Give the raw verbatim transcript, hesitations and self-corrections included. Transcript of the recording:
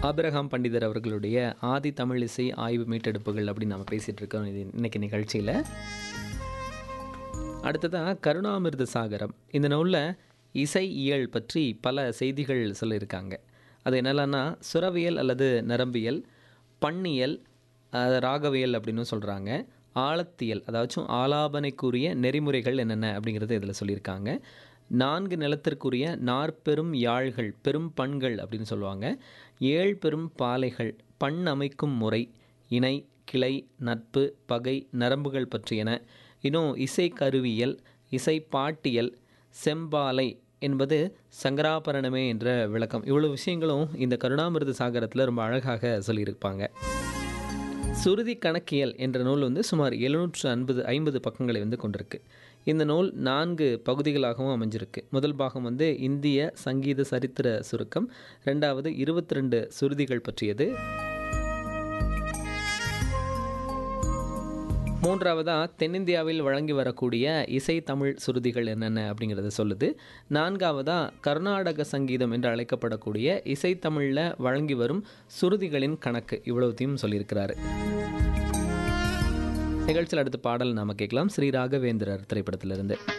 Abraham பண்டிதர் அவர்களுடைய ஆதி தமிழிசை ஆய்வு மீட்டெடுப்புகள் அப்படின்னு நம்ம பேசிகிட்டு இருக்கோம் இது இன்னைக்கு நிகழ்ச்சியில். அடுத்ததாக கருணாமிர்த சாகரம். இந்த நூலில் இசை இயல் பற்றி பல செய்திகள் சொல்லியிருக்காங்க. அது என்னெல்லாம்னா சுரவியல் அல்லது நரம்பியல், பண்ணியல், ராகவியல் அப்படின்னு சொல்கிறாங்க, ஆழத்தியல் அதாச்சும் ஆலாபனைக்குரிய நெறிமுறைகள் என்னென்ன அப்படிங்கிறது இதில் சொல்லியிருக்காங்க. நான்கு நிலத்திற்குரிய நாற்பெரும் யாழ்கள், பெரும் பண்கள் அப்படின்னு சொல்லுவாங்க, ஏழு பெரும் பாலைகள், பண் அமைக்கும் முறை, இணை, கிளை, நட்பு, பகை, நரம்புகள் பற்றியன, இன்னும் இசை கருவியல், இசை பாட்டியல், செம்பாலை என்பது சங்கராபரணமே என்ற விளக்கம். இவ்வளோ விஷயங்களும் இந்த கருணாமிர்த சாகரத்தில் ரொம்ப அழகாக சொல்லியிருப்பாங்க. சுருதி கணக்கியல் என்ற நூல் வந்து சுமார் எழுநூற்று ஐம்பது ஐம்பது பக்கங்களை வந்து கொண்டிருக்கு. இந்த நூல் நான்கு பகுதிகளாகவும் அமைஞ்சிருக்கு. முதல் பாகம் வந்து இந்திய சங்கீத சரித்திர சுருக்கம், ரெண்டாவது இருபத்தி ரெண்டு சுருதிகள் பற்றியது, மூன்றாவதாக தென்னிந்தியாவில் வழங்கி வரக்கூடிய இசை தமிழ் சுருதிகள் என்னென்ன அப்படிங்கிறத சொல்லுது, நான்காவதாக கர்நாடக சங்கீதம் என்று அழைக்கப்படக்கூடிய இசை தமிழில் வழங்கி வரும் சுருதிகளின் கணக்கு, இவ்வளவுத்தையும் சொல்லியிருக்கிறாரு. நிகழ்ச்சியில் அடுத்த பாடல் நாம் கேட்கலாம். ஸ்ரீ ராகவேந்திரர் திரைப்படத்திலிருந்து.